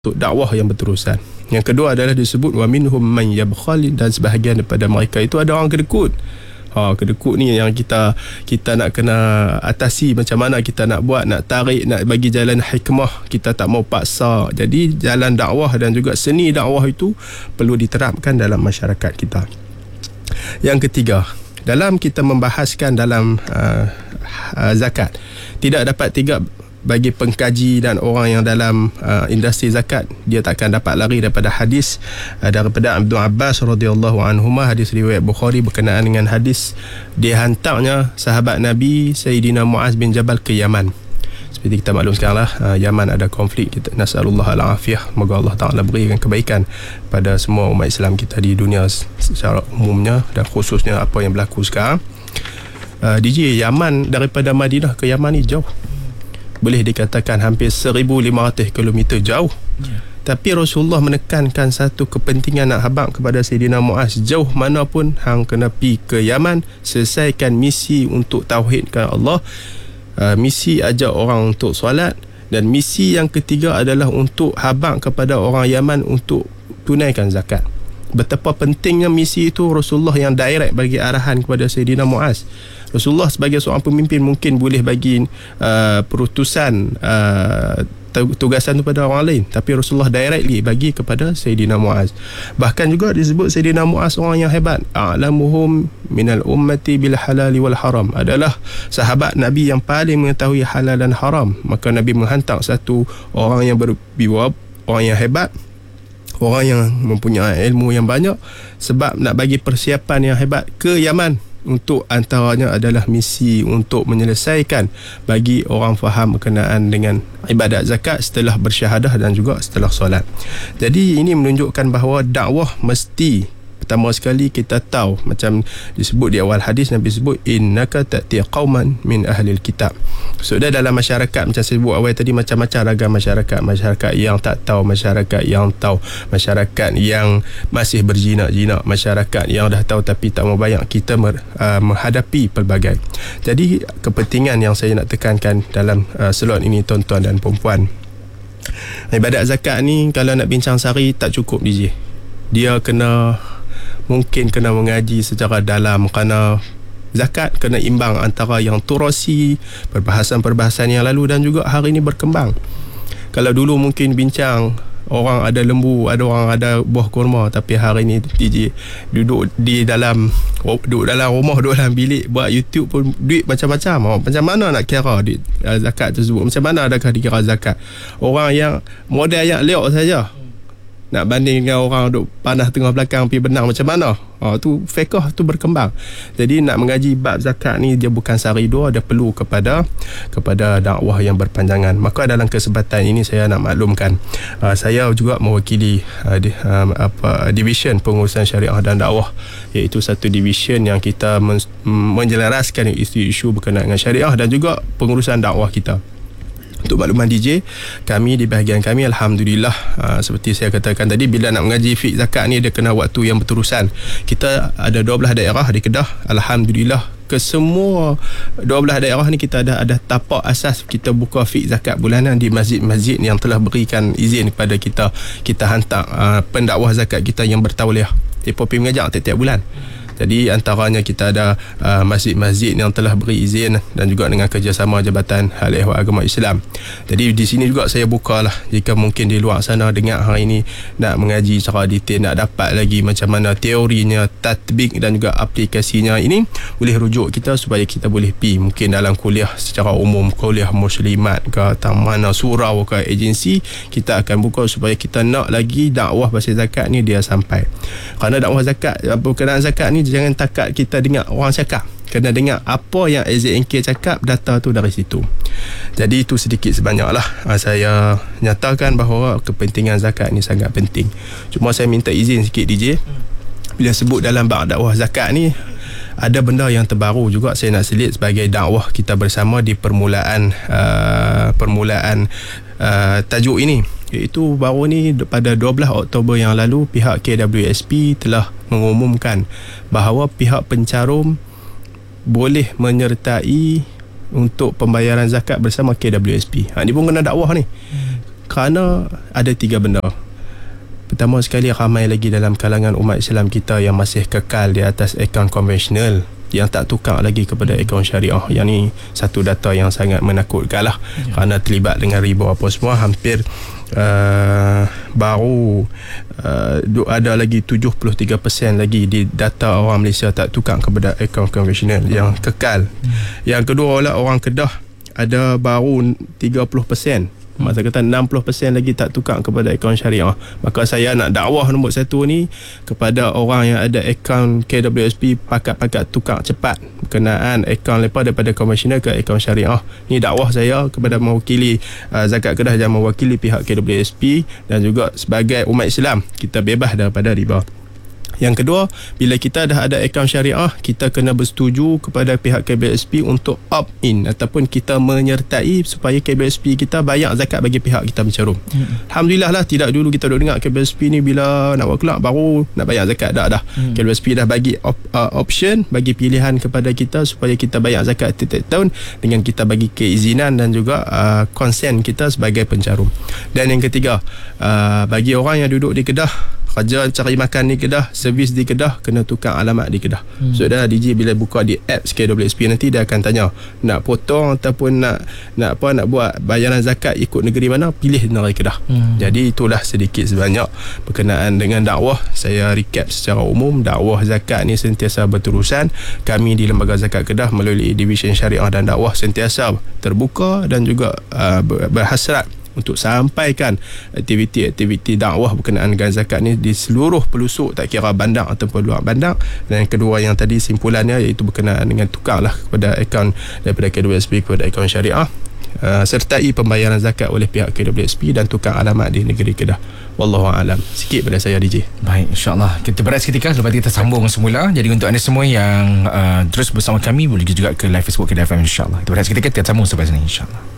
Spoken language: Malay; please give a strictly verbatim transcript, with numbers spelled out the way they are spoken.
untuk dakwah yang berterusan. Yang kedua adalah disebut wa minhum man yabkhal, dan sebahagian daripada mereka itu ada orang kedekut. Ha, kedekut ni yang kita kita nak kena atasi. Macam mana kita nak buat, nak tarik, nak bagi jalan hikmah, kita tak mau paksa. Jadi jalan dakwah dan juga seni dakwah itu perlu diterapkan dalam masyarakat kita. Yang ketiga, dalam kita membahaskan dalam uh, uh, zakat, tidak dapat tiga bagi pengkaji dan orang yang dalam uh, industri zakat, dia takkan dapat lari daripada hadis uh, daripada Abdul Abbas radhiyallahu anhuma, hadis riwayat Bukhari berkenaan dengan hadis dihantarnya sahabat Nabi Sayyidina Muaz bin Jabal ke Yaman. Seperti kita maklum sekarang lah, uh, Yaman ada konflik. Kita nasallallahu al-afiyah, moga Allah Taala berikan kebaikan pada semua umat Islam kita di dunia secara umumnya dan khususnya apa yang berlaku sekarang. uh, D J, Yaman daripada Madinah ke Yaman ni jauh, boleh dikatakan hampir seribu lima ratus kilometer jauh. Yeah. Tapi Rasulullah menekankan satu kepentingan nak habaq kepada Sayyidina Muaz, jauh mana pun hang kena pi ke Yaman, selesaikan misi untuk tauhidkan Allah, uh, misi ajak orang untuk solat, dan misi yang ketiga adalah untuk habaq kepada orang Yaman untuk tunaikan zakat. Betapa pentingnya misi itu, Rasulullah yang direct bagi arahan kepada Sayyidina Muaz. Rasulullah sebagai seorang pemimpin mungkin boleh bagi uh, perutusan uh, tugasan itu pada orang lain, tapi Rasulullah directly bagi kepada Sayyidina Muaz. Bahkan juga disebut Sayyidina Muaz orang yang hebat, a'lamuhum minal ummati bil halali wal haram, adalah sahabat Nabi yang paling mengetahui halal dan haram. Maka Nabi menghantar satu orang yang berwibawa, orang yang hebat, orang yang mempunyai ilmu yang banyak, sebab nak bagi persiapan yang hebat ke Yaman. Untuk antaranya adalah misi untuk menyelesaikan bagi orang faham berkenaan dengan ibadat zakat setelah bersyahadah dan juga setelah solat. Jadi ini menunjukkan bahawa dakwah mesti, pertama sekali kita tahu, macam disebut di awal hadis, Nabi sebut innaka ta'ti qauman min ahlil kitab. Sudah dalam masyarakat, macam saya sebut awal tadi, macam-macam ragam masyarakat. Masyarakat yang tak tahu, masyarakat yang tahu, masyarakat yang masih berjinak-jinak, masyarakat yang dah tahu tapi tak mau bayar. Kita mer, uh, menghadapi pelbagai. Jadi kepentingan yang saya nak tekankan dalam uh, slot ini, tuan-tuan dan perempuan, ibadat zakat ni kalau nak bincang sehari tak cukup, D J. Dia kena mungkin kena mengaji secara dalam, kerana zakat kena imbang antara yang turasi, perbahasan-perbahasan yang lalu dan juga hari ini berkembang. Kalau dulu mungkin bincang orang ada lembu, ada orang ada buah kurma, tapi hari ini D J duduk di dalam duduk dalam rumah, duduk dalam bilik, buat YouTube pun duit macam-macam. Macam mana nak kira duit zakat tersebut? Macam mana adakah dikira zakat? Orang yang modal yang liok saja nak banding dengan orang duk panah tengah belakang pergi benang, macam mana? Ha, tu fiqh tu berkembang. Jadi nak mengaji bab zakat ni dia bukan sehari dua, dia perlu kepada kepada dakwah yang berpanjangan. Maka dalam kesempatan ini saya nak maklumkan, uh, saya juga mewakili uh, di, uh, apa division pengurusan syariah dan dakwah, iaitu satu division yang kita men- menjelaraskan isu-isu berkenaan dengan syariah dan juga pengurusan dakwah kita. Untuk makluman D J, kami di bahagian kami Alhamdulillah, uh, seperti saya katakan tadi, bila nak mengaji fiqh zakat ni dia kena waktu yang berterusan. Kita ada dua belas daerah di Kedah. Alhamdulillah, ke semua dua belas daerah ni kita ada ada tapak asas kita buka fiqh zakat bulanan di masjid-masjid yang telah berikan izin kepada kita. Kita hantar uh, pendakwah zakat kita yang bertauliah, dia pergi mengajar tiap-tiap bulan. Jadi antaranya kita ada uh, masjid-masjid yang telah beri izin dan juga dengan kerjasama Jabatan Hal Ehwal Agama Islam. Jadi di sini juga saya bukalah, jika mungkin di luar sana dengar hari ini nak mengaji secara detail, nak dapat lagi macam mana teorinya, tatbik dan juga aplikasinya, ini boleh rujuk kita supaya kita boleh pi mungkin dalam kuliah secara umum, kuliah muslimat ke atau mana surau ke agensi, kita akan buka supaya kita nak lagi dakwah pasal zakat ni dia sampai. Kerana dakwah zakat, berkenaan zakat ni jangan takat kita dengar orang cakap, kena dengar apa yang A Z N K cakap, data tu dari situ. Jadi itu sedikit sebanyak lah saya nyatakan bahawa kepentingan zakat ni sangat penting. Cuma saya minta izin sikit D J, bila sebut dalam bab dakwah zakat ni, ada benda yang terbaru juga saya nak selit sebagai dakwah kita bersama di permulaan uh, permulaan uh, tajuk ini, iaitu baru ni pada dua belas Oktober yang lalu pihak K W S P telah mengumumkan bahawa pihak pencarum boleh menyertai untuk pembayaran zakat bersama K W S P. Ha, ni pun kena dakwah ni. Hmm. Kerana ada tiga benda. Pertama sekali, ramai lagi dalam kalangan umat Islam kita yang masih kekal di atas akaun konvensional, yang tak tukar lagi kepada akaun syariah. Yang ni satu data yang sangat menakutkan lah, ya. Kerana terlibat dengan riba apa semua, hampir uh, baru uh, ada lagi tujuh puluh tiga peratus lagi di data orang Malaysia tak tukar kepada akaun konvensional, hmm. yang kekal. hmm. Yang kedua lah, orang Kedah ada baru tiga puluh peratus. Masa kata enam puluh peratus lagi tak tukar kepada akaun syariah. Maka saya nak dakwah nombor satu ni kepada orang yang ada akaun K W S P, pakat-pakat tukar cepat berkenaan akaun mereka daripada konvensional ke akaun syariah. Ni dakwah saya kepada mewakili uh, Zakat Kedah dan mewakili pihak K W S P, dan juga sebagai umat Islam, kita bebas daripada riba. Yang kedua, bila kita dah ada akaun syariah, kita kena bersetuju kepada pihak K W S P untuk opt-in ataupun kita menyertai supaya K W S P kita bayar zakat bagi pihak kita bercarum. Hmm. Alhamdulillah lah, tidak dulu kita duk dengar K W S P ni bila nak buat kelak baru nak bayar zakat. Dah dah. Hmm. K W S P dah bagi op- uh, option, bagi pilihan kepada kita supaya kita bayar zakat setiap tahun dengan kita bagi keizinan dan juga uh, konsen kita sebagai pencarum. Dan yang ketiga, uh, bagi orang yang duduk di Kedah, kerja cari makan di Kedah, servis di Kedah, kena tukar alamat di Kedah. Hmm. So dah D J bila buka di apps K W S P nanti dia akan tanya nak potong ataupun nak nak apa nak buat bayaran zakat ikut negeri mana, pilih negeri Kedah. Hmm. Jadi itulah sedikit sebanyak berkenaan dengan dakwah. Saya recap secara umum, dakwah zakat ni sentiasa berterusan. Kami di Lembaga Zakat Kedah melalui Division Syariah dan Dakwah sentiasa terbuka dan juga uh, berhasrat untuk sampaikan aktiviti-aktiviti dakwah berkenaan dengan zakat ni di seluruh pelosok, tak kira bandar ataupun luar bandar. Dan yang kedua yang tadi simpulannya iaitu berkenaan dengan tukarlah kepada akaun daripada K W S P kepada akaun syariah, uh, sertai pembayaran zakat oleh pihak K W S P dan tukar alamat di negeri Kedah. Wallahu a'lam. Sikit pada saya D J. Baik, insya-Allah kita berehat seketika, lepas kita sambung semula. Jadi untuk anda semua yang uh, terus bersama kami, boleh juga ke live Facebook Kedah F M, insya-Allah. Kita berehat seketika, kita sambung sampai sini insya-Allah.